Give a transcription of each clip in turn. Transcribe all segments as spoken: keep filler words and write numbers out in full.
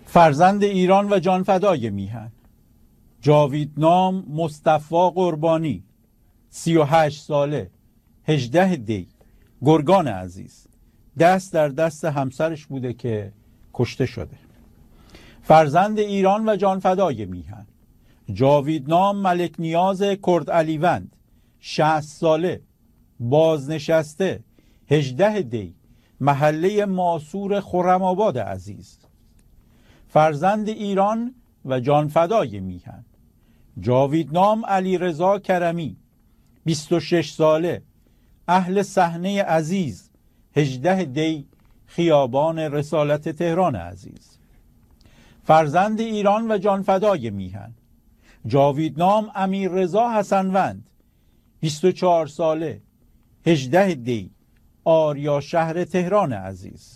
فرزند ایران و جانفدای میهن، جاویدنام مصطفی قربانی، سی و هشت ساله، هجده دی، گرگان عزیز، دست در دست همسرش بوده که کشته شده. فرزند ایران و جانفدای میهن، جاویدنام ملک نیاز کرد علیوند، شصت ساله، بازنشسته، هجده دی، محله ماسور خرم‌آباد عزیز. فرزند ایران و جانفدای میهن، جاویدنام علیرضا کرمی، بیست و شش ساله، اهل صحنه عزیز، هجده دی، خیابان رسالت تهران عزیز. فرزند ایران و جانفدای میهن، جاویدنام امیررضا حسنوند، بیست و چهار ساله، هجده دی، آریا شهر تهران عزیز.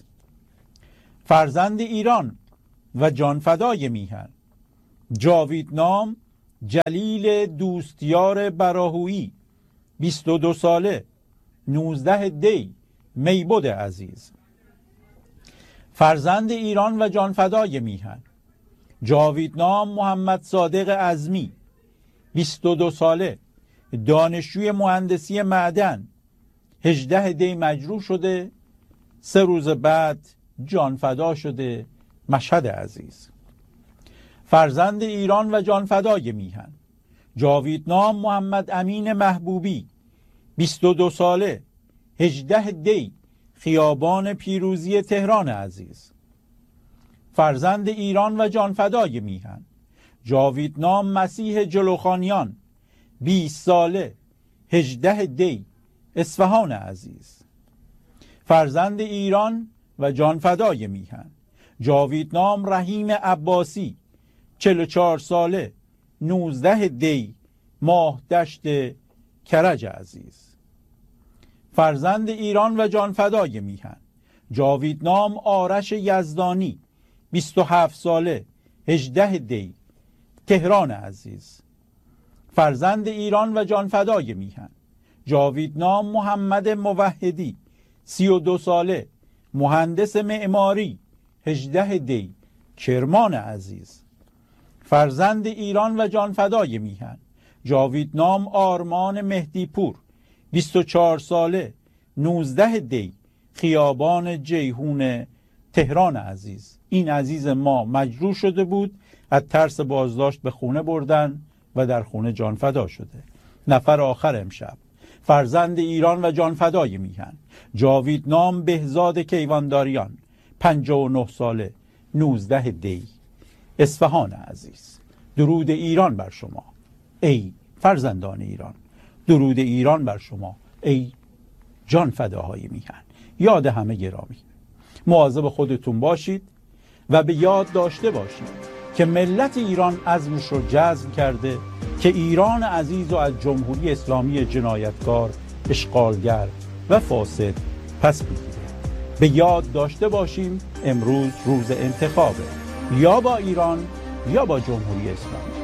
فرزند ایران و جانفدای میهن، جاویدنام جلیل دوستیار براهویی، بیست و دو ساله، نوزده دی، میبد عزیز. فرزند ایران و جانفدای میهن، جاویدنام محمد صادق عزمی، بیست و دو ساله، دانشجوی مهندسی معدن، هجده دی مجروح شده، سه روز بعد جانفدا شده، مشهد عزیز. فرزند ایران و جانفدای میهن، جاویدنام محمد امین محبوبی، بیست و دو ساله، هجده دی، خیابان پیروزی تهران عزیز. فرزند ایران و جانفدای میهن، جاویدنام مسیح جلوخانیان، بیست ساله، هجده دی، اصفهان عزیز. فرزند ایران و جانفدای میهن، جاویدنام رحیم عباسی، چهل و چهار ساله، نوزده دی، ماهدشت کرج عزیز. فرزند ایران و جانفدای میهن، جاویدنام آرش یزدانی، بیست و هفت ساله، هجده دی، تهران عزیز. فرزند ایران و جانفدای میهن، جاویدنام محمد موحدی، سی و دو ساله، مهندس معماری، هجده دی، کرمان عزیز. فرزند ایران و جانفدای میهن، جاویدنام آرمان مهدیپور، بیست و چهار ساله، نوزده دی، خیابان جیهون تهران عزیز. این عزیز ما مجروح شده بود، از ترس بازداشت به خونه بردن و در خونه جانفدا شده. نفر آخر امشب، فرزند ایران و جانفدای میهن، جاویدنام بهزاد کیوانداریان، پنجاه و نه ساله، نوزده دی، اصفهان عزیز. درود ایران بر شما ای فرزندان ایران، درود ایران بر شما ای جانفداهای میهن. یاد همه گرامی، مواظب خودتون باشید و به یاد داشته باشید که ملت ایران عزمش رو جزم کرده که ایران عزیز و از جمهوری اسلامی جنایتکار، اشغالگر و فاسد پس بگیره. به یاد داشته باشیم امروز روز انتخابه، یا با ایران یا با جمهوری اسلامی.